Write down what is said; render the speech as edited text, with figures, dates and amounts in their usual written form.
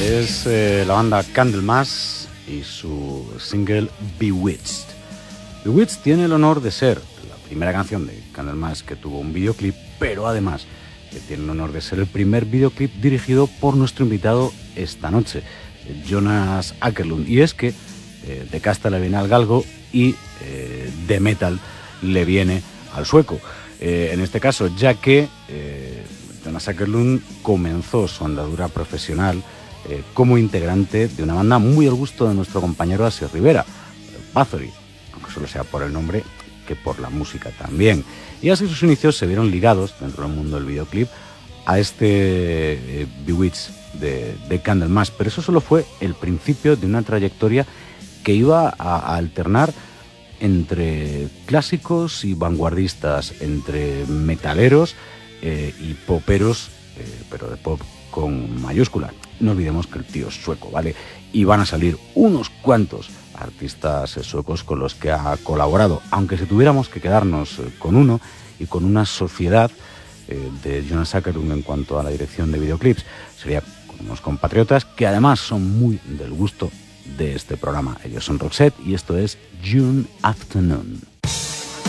Es la banda Candlemass y su single Bewitched. Bewitched tiene el honor de ser la primera canción de Candlemass que tuvo un videoclip, pero además tiene el honor de ser el primer videoclip dirigido por nuestro invitado esta noche, Jonas Åkerlund. Y es que de casta le viene al galgo y de metal le viene al sueco. En este caso, ya que Jonas Åkerlund comenzó su andadura profesional como integrante de una banda muy al gusto de nuestro compañero Asier Rivera, Bathory, aunque solo sea por el nombre que por la música también. Y así sus inicios se vieron ligados dentro del mundo del videoclip a este Bewitched de Candlemass, pero eso solo fue el principio de una trayectoria que iba a alternar entre clásicos y vanguardistas, entre metaleros y poperos, pero de pop con mayúscula. No olvidemos que el tío es sueco, ¿vale? Y van a salir unos cuantos artistas suecos con los que ha colaborado, aunque si tuviéramos que quedarnos con uno y con una sociedad de Jonas Åkerlund en cuanto a la dirección de videoclips, sería con unos compatriotas que además son muy del gusto de este programa. Ellos son Roxette y esto es June Afternoon.